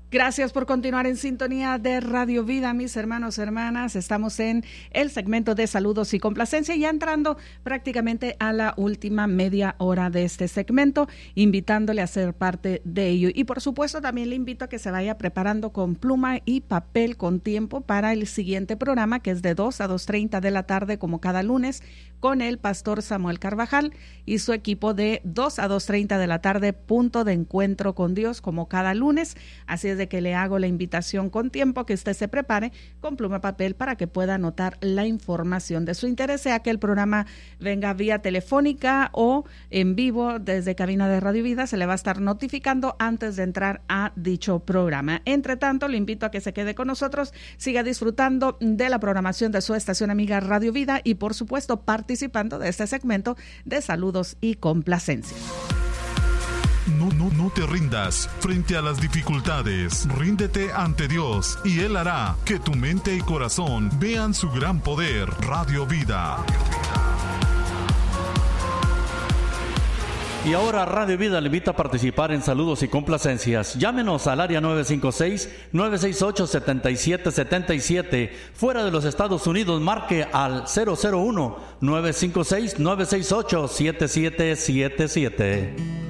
Gracias por continuar en sintonía de Radio Vida, mis hermanos, hermanas. Estamos en el segmento de saludos y complacencia, ya entrando prácticamente a la última media hora de este segmento, invitándole a ser parte de ello. Y por supuesto también le invito a que se vaya preparando con pluma y papel con tiempo para el siguiente programa, que es de 2 a 2:30 de la tarde, como cada lunes, con el pastor Samuel Carvajal y su equipo de 2 a 2:30 de la tarde, punto de encuentro con Dios, como cada lunes. Así es de que le hago la invitación con tiempo, que usted se prepare con pluma y papel para que pueda anotar la información de su interés, sea que el programa venga vía telefónica o en vivo desde cabina de Radio Vida. Se le va a estar notificando antes de entrar a dicho programa. Entre tanto, le invito a que se quede con nosotros, siga disfrutando de la programación de su estación amiga Radio Vida y por supuesto participando de este segmento de saludos y complacencias. No te rindas frente a las dificultades. Ríndete ante Dios y Él hará que tu mente y corazón vean su gran poder. Radio Vida. Y ahora Radio Vida le invita a participar en saludos y complacencias. Llámenos al área 956-968-7777. Fuera de los Estados Unidos, marque al 001-956-968-7777.